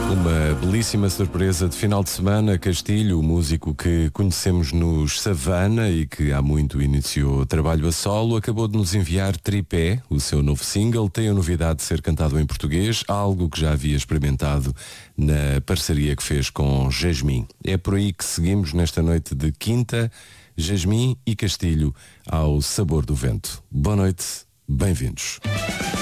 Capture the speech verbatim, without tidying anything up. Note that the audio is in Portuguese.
Uma belíssima surpresa de final de semana. Castilho, o músico que conhecemos nos Savana e que há muito iniciou trabalho a solo, acabou de nos enviar Tripé, o seu novo single. Tem a novidade de ser cantado em português, algo que já havia experimentado na parceria que fez com Jasmine. É por aí que seguimos nesta noite de quinta, Jasmine e Castilho ao sabor do vento. Boa noite, bem-vindos.